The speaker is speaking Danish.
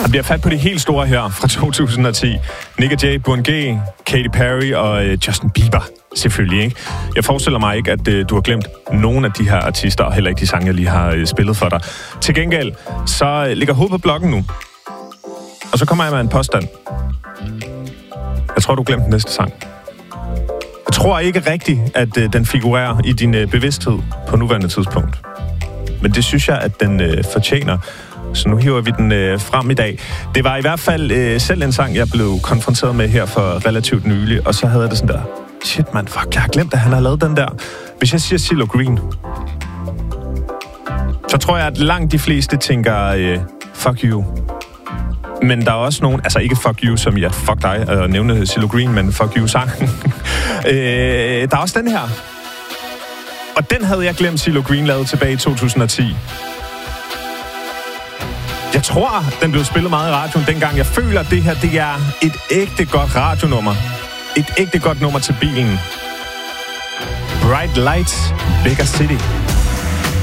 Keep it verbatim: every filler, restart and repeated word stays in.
Han bliver fat på det helt store her fra to tusind og ti. Nick og Jay, Burhan G, Katy Perry og øh, Justin Bieber. Selvfølgelig, ikke? Jeg forestiller mig ikke, at øh, du har glemt nogen af de her artister, og heller ikke de sange, jeg lige har øh, spillet for dig. Til gengæld, så øh, ligger hovedet på blokken nu. Og så kommer jeg med en påstand. Jeg tror, du glemte den næste sang. Jeg tror ikke rigtigt, at øh, den figurerer i din øh, bevidsthed på nuværende tidspunkt. Men det synes jeg, at den øh, fortjener. Så nu hiver vi den øh, frem i dag. Det var i hvert fald øh, selv en sang, jeg blev konfronteret med her for relativt nylig. Og så havde jeg det sådan der, shit man, fuck, jeg har glemt, at han har lavet den der. Hvis jeg siger CeeLo Green, så tror jeg, at langt de fleste tænker, øh, fuck you. Men der er også nogen, altså ikke fuck you, som jeg fuck dig, og nævne CeeLo Green, men fuck you sangen. øh, der er også den her. Og den havde jeg glemt, CeeLo Green lavede tilbage i to tusind og ti. Jeg tror, den blev spillet meget i radioen dengang. Jeg føler, at det her, det er et ægte godt radionummer. Et ægte godt nummer til bilen. Bright Lights, Bigger City.